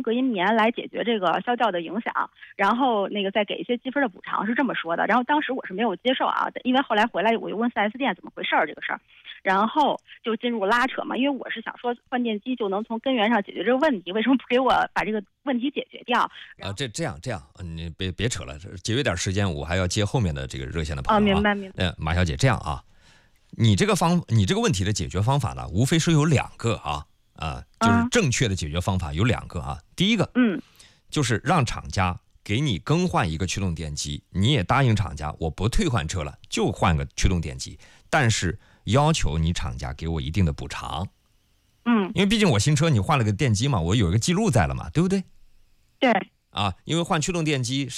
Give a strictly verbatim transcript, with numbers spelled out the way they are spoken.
隔音棉来解决这个消掉的影响，然后那个再给一些积分的补偿，是这么说的。然后当时我是没有接受啊，因为后来回来我又问 四 S 店怎么回事儿这个事儿，然后就进入拉扯嘛，因为我是想说换电机就能从根源上解决这个问题，为什么不给我把这个问题解决掉？ 啊，这这样这样，你别别扯了，节约点时间，我还要接后面的这个热线的朋友啊。 哦，明白明白。 呃，马小姐，这样啊，你这个方你这个问题的解决方法呢，无非是有两个啊啊，就是正确的解决方法有两个啊。第一个， 嗯， 就是让厂家给你更换一个驱动电机，你也答应厂家，我不退换车了，就换个驱动电机，但是要求你厂家给我一定的补偿。 嗯， 因为毕竟我新车你换了个电机嘛，我有一个记录在了嘛，对不对？ 对。 啊，因为换驱动电机